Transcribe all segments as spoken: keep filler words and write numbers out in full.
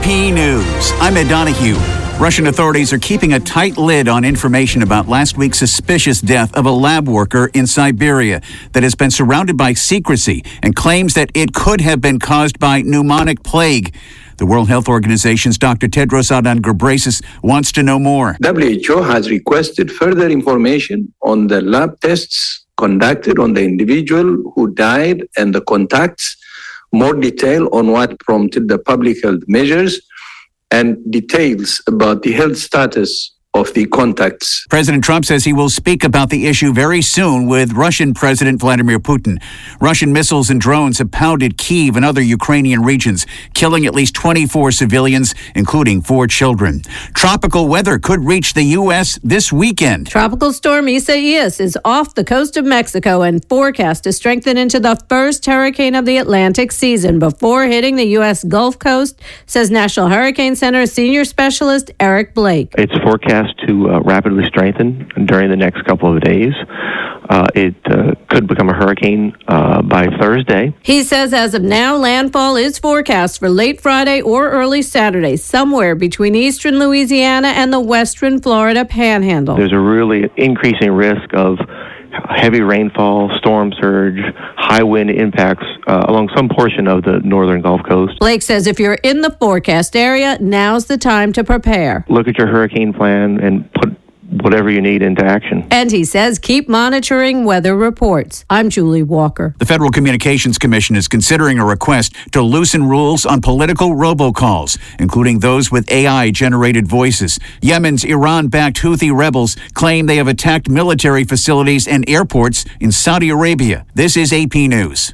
P News. I'm Ed Donahue. Russian authorities are keeping a tight lid on information about last week's suspicious death of a lab worker in Siberia that has been surrounded by secrecy and claims that it could have been caused by pneumonic plague. The World Health Organization's Doctor Tedros Adhanom Ghebreyesus wants to know more. W H O has requested further information on the lab tests conducted on the individual who died and the contacts, more detail on what prompted the public health measures, and details about the health status of the contacts. President Trump says he will speak about the issue very soon with Russian President Vladimir Putin. Russian missiles and drones have pounded Kyiv and other Ukrainian regions, killing at least twenty-four civilians, including four children. Tropical weather could reach the U S this weekend. Tropical storm Isaias is off the coast of Mexico and forecast to strengthen into the first hurricane of the Atlantic season before hitting the U S Gulf Coast, says National Hurricane Center senior specialist Eric Blake. It's forecast to uh, rapidly strengthen during the next couple of days. Uh, it uh, could become a hurricane uh, by Thursday. He says as of now, landfall is forecast for late Friday or early Saturday, somewhere between eastern Louisiana and the western Florida panhandle. There's a really increasing risk of heavy rainfall, storm surge, high wind impacts uh, along some portion of the northern Gulf Coast. Blake says if you're in the forecast area, now's the time to prepare. Look at your hurricane plan and put whatever you need into action. And he says keep monitoring weather reports. I'm Julie Walker. The Federal Communications Commission is considering a request to loosen rules on political robocalls, including those with A I-generated voices. Yemen's Iran-backed Houthi rebels claim they have attacked military facilities and airports in Saudi Arabia. This is A P News.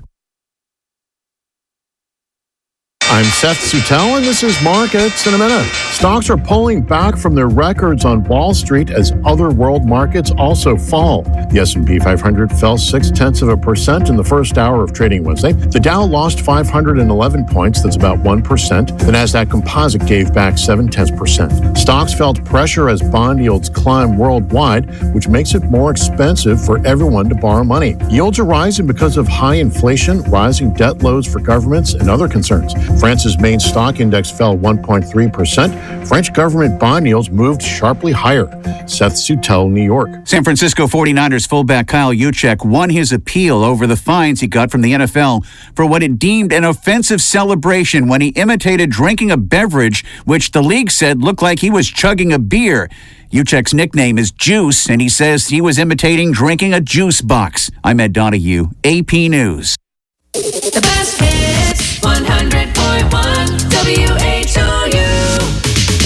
I'm Seth Sutel, and this is Markets in a Minute. Stocks are pulling back from their records on Wall Street as other world markets also fall. The S and P five hundred fell six-tenths of a percent in the first hour of trading Wednesday. The Dow lost five hundred eleven points, that's about one percent. The Nasdaq Composite gave back seven-tenths percent. Stocks felt pressure as bond yields climb worldwide, which makes it more expensive for everyone to borrow money. Yields are rising because of high inflation, rising debt loads for governments, and other concerns. France's main stock index fell one point three percent. French government bond yields moved sharply higher. Seth Sutel, New York. San Francisco forty-niners fullback Kyle Juszczyk won his appeal over the fines he got from the N F L for what it deemed an offensive celebration when he imitated drinking a beverage which the league said looked like he was chugging a beer. Juszczyk's nickname is Juice, and he says he was imitating drinking a juice box. I'm Ed Donahue, A P News. The best hits, one hundred point one W H O U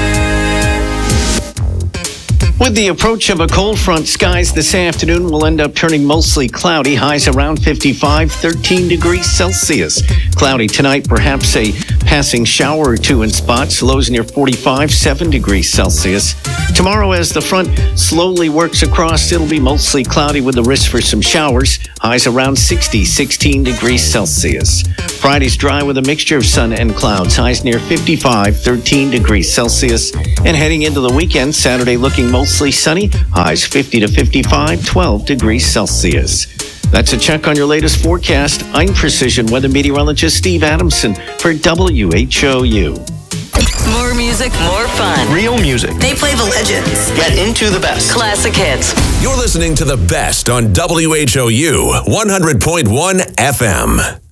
weather. With the approach of a cold front, skies this afternoon will end up turning mostly cloudy. Highs around fifty-five, thirteen degrees Celsius. Cloudy tonight, perhaps a passing shower or two in spots. Lows near forty-five, seven degrees Celsius. Tomorrow, as the front slowly works across, it'll be mostly cloudy with the risk for some showers. Highs around sixty, sixteen degrees Celsius. Friday's dry with a mixture of sun and clouds. Highs near fifty-five, thirteen degrees Celsius. And heading into the weekend, Saturday looking mostly sunny. Highs fifty to fifty-five, twelve degrees Celsius. That's a check on your latest forecast. I'm Precision Weather Meteorologist Steve Adamson for W H O U. More music, more fun. Real music. They play the legends. Get into the best. Classic hits. You're listening to the best on W H O U one hundred point one F M.